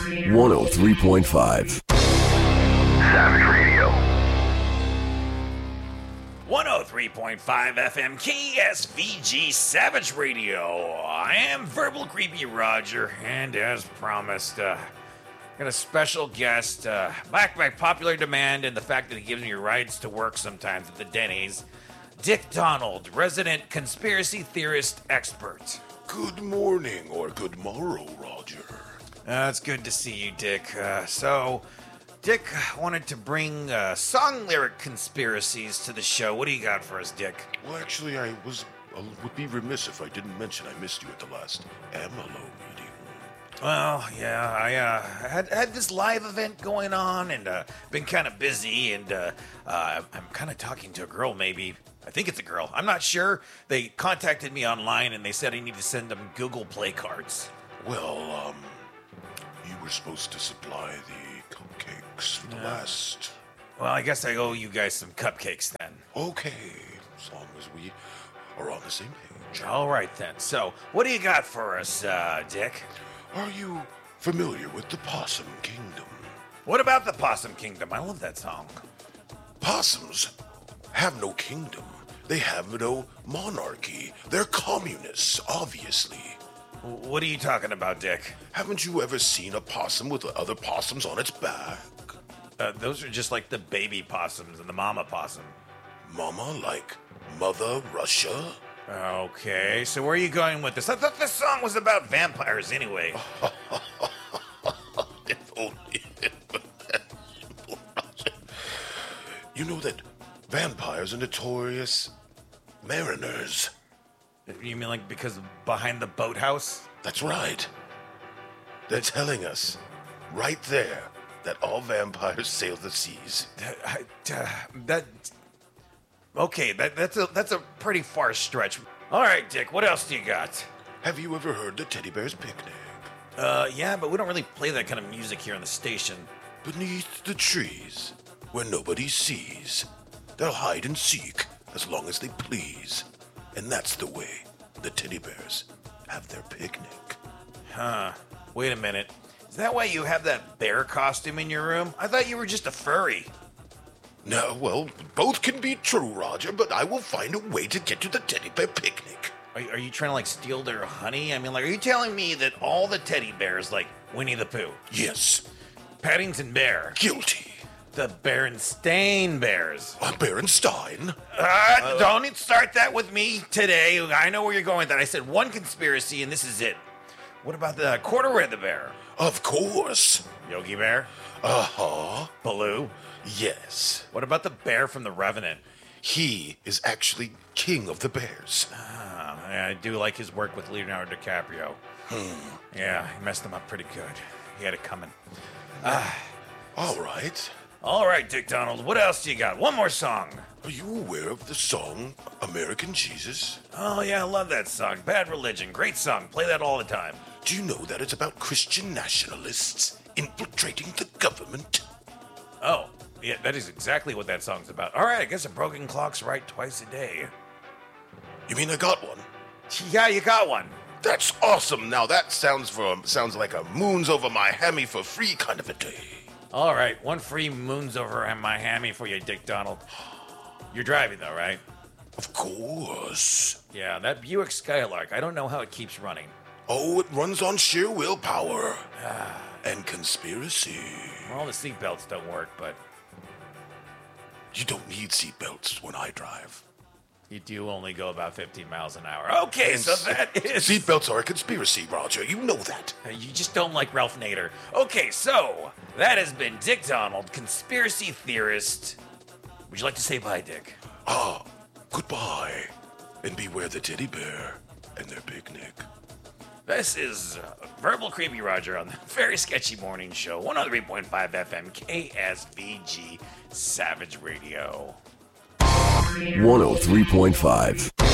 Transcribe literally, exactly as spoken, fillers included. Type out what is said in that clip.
one oh three point five. Savage Radio. one oh three point five F M K S V G Savage Radio. I am Verbal Creepy Roger, and as promised, uh, got a special guest, uh, back by popular demand and the fact that he gives me rides to work sometimes at the Denny's, Dick Donald, resident conspiracy theorist expert. Good morning or good morrow, Roger. Uh, it's good to see you, Dick. Uh, so, Dick wanted to bring uh, song lyric conspiracies to the show. What do you got for us, Dick? Well, actually, I was I would be remiss if I didn't mention I missed you at the last AMLO meeting. Well, yeah, I uh, had had this live event going on and uh, been kind of busy, and uh, uh, I'm kind of talking to a girl, maybe. I think it's a girl. I'm not sure. They contacted me online, and they said I need to send them Google Play cards. Well, um, you were supposed to supply the cupcakes for the Yeah. last... Well, I guess I owe you guys some cupcakes then. Okay, as long as we are on the same page. All right, then. So, what do you got for us, uh, Dick? Are you familiar with the Possum Kingdom? What about the Possum Kingdom? I love that song. Possums have no kingdom. They have no monarchy. They're communists, obviously. W- What are you talking about, Dick? Haven't you ever seen a possum with other possums on its back? Uh, those are just like the baby possums and the mama possum. Mama like Mother Russia? Okay, so where are you going with this? I thought this song was about vampires anyway. If only it were that simple, Roger. You know that vampires are notorious mariners. You mean like because of behind the boathouse? That's right. They're telling us right there that all vampires sail the seas. Uh, I- uh, that okay, that that's a that's a pretty far stretch. All right, Dick, what else do you got? Have you ever heard the Teddy Bear's Picnic? Uh, yeah, but we don't really play that kind of music here on the station. Beneath the trees, where nobody sees, they'll hide and seek as long as they please. And that's the way the teddy bears have their picnic. Huh? Wait a minute. Is that why you have that bear costume in your room? I thought you were just a furry. No, well, both can be true, Roger, but I will find a way to get to the teddy bear picnic. Are, are you trying to like steal their honey? I mean, like, are you telling me that all the teddy bears, like Winnie the Pooh, Yes, Paddington Bear, guilty. the Berenstain Bears? Uh, Berenstein? Uh, don't start that with me today. I know where you're going with that. I said one conspiracy, and this is it. What about the Corduroy the Bear? Of course. Yogi Bear? Uh-huh. Baloo? Yes. What about the bear from The Revenant? He is actually king of the bears. Ah, I do like his work with Leonardo DiCaprio. Yeah, he messed him up pretty good. He had it coming. All right. All right, Dick Donald, what else do you got? One more song. Are you aware of the song American Jesus? Oh, yeah, I love that song. Bad Religion. Great song. Play that all the time. Do you know that it's about Christian nationalists infiltrating the government? Oh, yeah, that is exactly what that song's about. All right, I guess a broken clock's right twice a day. You mean I got one? Yeah, you got one. That's awesome. Now that sounds for sounds like a moons over my hammy for free kind of a day. All right, one free moons over in my hammy for you, Dick Donald. You're driving, though, right? Of course. Yeah, that Buick Skylark, I don't know how it keeps running. Oh, it runs on sheer willpower and conspiracy. Well, the seatbelts don't work, but You don't need seatbelts when I drive. you do only go about fifteen miles an hour. Okay, And so s- that is... Seatbelts are a conspiracy, Roger. You know that. You just don't like Ralph Nader. Okay, so that has been Dick Donald, conspiracy theorist. Would you like to say bye, Dick? Ah, goodbye. And beware the teddy bear and their picnic. This is uh, Verbal Creepy Roger on the Very Sketchy Morning Show, one oh three point five F M K S V G Savage Radio. one oh three point five.